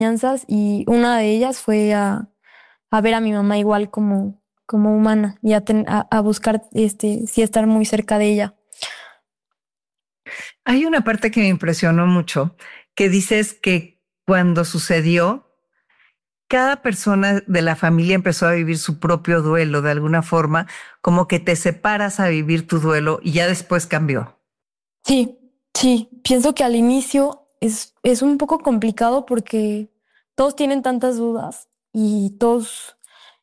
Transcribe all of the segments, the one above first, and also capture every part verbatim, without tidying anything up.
enseñanzas y una de ellas fue a, a ver a mi mamá igual como, como humana y a, ten- a, a buscar este, sí estar muy cerca de ella. Hay una parte que me impresionó mucho, que dices que cuando sucedió, cada persona de la familia empezó a vivir su propio duelo de alguna forma, como que te separas a vivir tu duelo y ya después cambió. Sí, sí, pienso que al inicio es, es un poco complicado porque todos tienen tantas dudas y todos,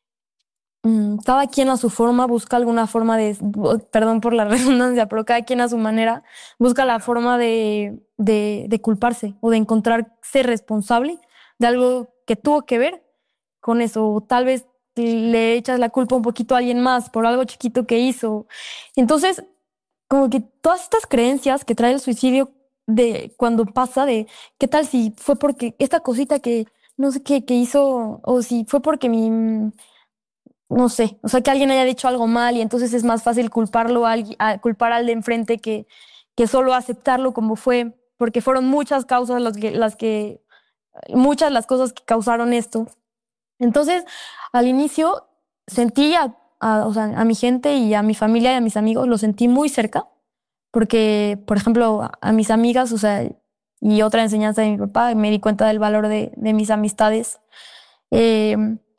mm, cada quien a su forma busca alguna forma de, bu- perdón por la redundancia, pero cada quien a su manera busca la forma de, de, de culparse o de encontrarse responsable de algo que tuvo que ver con eso. O tal vez le echas la culpa un poquito a alguien más por algo chiquito que hizo. Entonces, como que todas estas creencias que trae el suicidio de cuando pasa de qué tal si fue porque esta cosita que no sé qué que hizo o si fue porque mi no sé, o sea que alguien haya dicho algo mal y entonces es más fácil culparlo a, algui- a culpar al de enfrente que que solo aceptarlo como fue, porque fueron muchas causas las que las que muchas las cosas que causaron esto. Entonces, al inicio sentí a, a, o sea, a mi gente y a mi familia y a mis amigos, los sentí muy cerca, porque, por ejemplo, a, a mis amigas, o sea, y otra enseñanza de mi papá, me di cuenta del valor de, de mis amistades. Eh,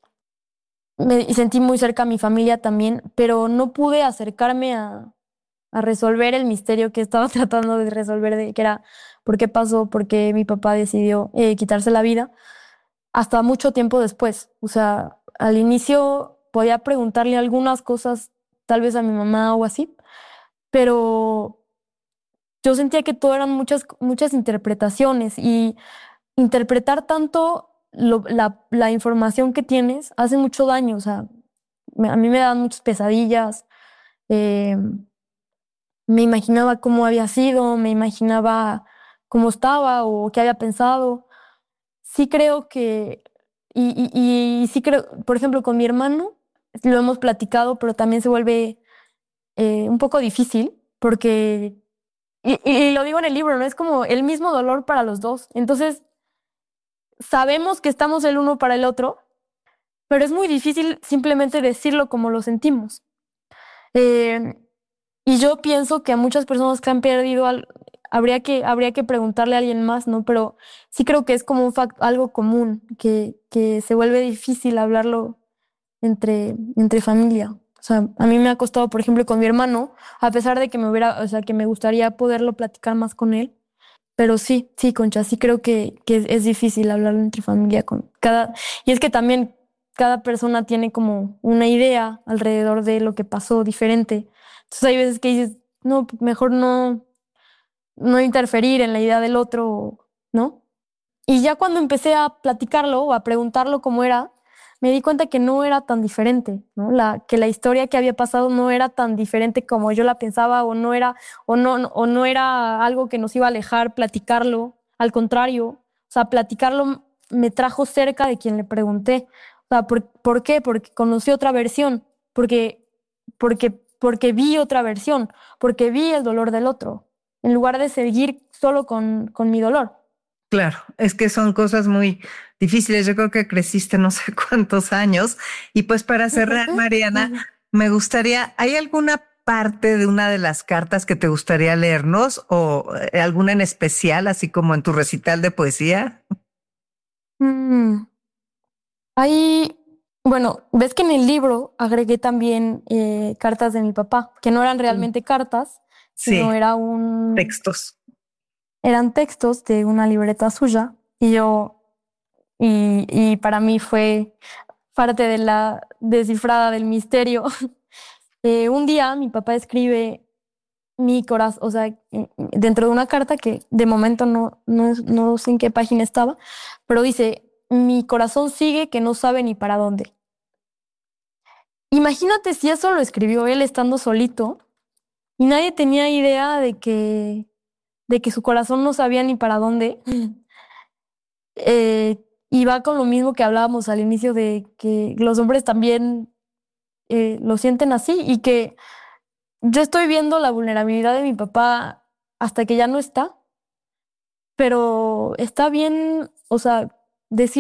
me, y sentí muy cerca a mi familia también, pero no pude acercarme a, a resolver el misterio que estaba tratando de resolver, de que era por qué pasó, por qué mi papá decidió eh, quitarse la vida hasta mucho tiempo después. O sea, al inicio podía preguntarle algunas cosas, tal vez a mi mamá o así, pero yo sentía que todo eran muchas, muchas interpretaciones y interpretar tanto lo- la, la información que tienes hace mucho daño. O sea, me- a mí me dan muchas pesadillas. eh, Me imaginaba cómo había sido, me imaginaba cómo estaba o qué había pensado. Sí creo que, y, y, y sí creo, por ejemplo, con mi hermano, lo hemos platicado, pero también se vuelve eh, un poco difícil porque, y, y lo digo en el libro, ¿no? Es como el mismo dolor para los dos. Entonces, sabemos que estamos el uno para el otro, pero es muy difícil simplemente decirlo como lo sentimos. Eh, y yo pienso que a muchas personas que han perdido al- habría que, habría que preguntarle a alguien más, ¿no? Pero sí creo que es como un fact, algo común, que, que se vuelve difícil hablarlo entre, entre familia. O sea, a mí me ha costado, por ejemplo, con mi hermano, a pesar de que me hubiera, o sea, que me gustaría poderlo platicar más con él. Pero sí, sí, Concha, sí creo que, que es, es difícil hablarlo entre familia con cada, y es que también cada persona tiene como una idea alrededor de lo que pasó diferente. Entonces hay veces que dices, no, mejor no, no interferir en la idea del otro, ¿no? Y ya cuando empecé a platicarlo o a preguntarlo cómo era, me di cuenta que no era tan diferente, ¿no? La, que la historia que había pasado no era tan diferente como yo la pensaba o no era, o no, o no era algo que nos iba a alejar platicarlo. Al contrario, o sea, platicarlo me trajo cerca de quien le pregunté. O sea, ¿por, por qué? Porque conocí otra versión, porque, porque, porque vi otra versión, porque vi el dolor del otro, en lugar de seguir solo con, con mi dolor. Claro, es que son cosas muy difíciles. Yo creo que creciste no sé cuántos años. Y pues para cerrar, Mariana, me gustaría, ¿hay alguna parte de una de las cartas que te gustaría leernos o eh, alguna en especial, así como en tu recital de poesía? Mm, Ahí, bueno, ves que en el libro agregué también eh, cartas de mi papá, que no eran Sí. realmente cartas, sino Sí, era un, textos. eran textos de una libreta suya. Y yo, y, y para mí fue parte de la descifrada del misterio. Eh, un día mi papá escribe mi corazón, o sea, eh, dentro de una carta que de momento no, no, no sé en qué página estaba, pero dice, mi corazón sigue que no sabe ni para dónde. Imagínate si eso lo escribió él estando solito y nadie tenía idea de que, de que su corazón no sabía ni para dónde. Eh, y va con lo mismo que hablábamos al inicio de que los hombres también eh, lo sienten así y que yo estoy viendo la vulnerabilidad de mi papá hasta que ya no está, pero está bien, o sea, decir